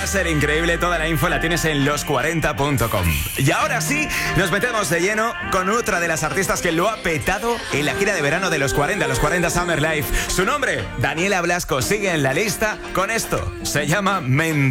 Va a ser increíble, toda la info la tienes en los40.com. Y ahora sí, nos metemos de lleno con otra de las artistas que lo ha petado en la gira de verano de los 40 Summer Life. Su nombre, Daniela Blasco, sigue en la lista con esto. Se llama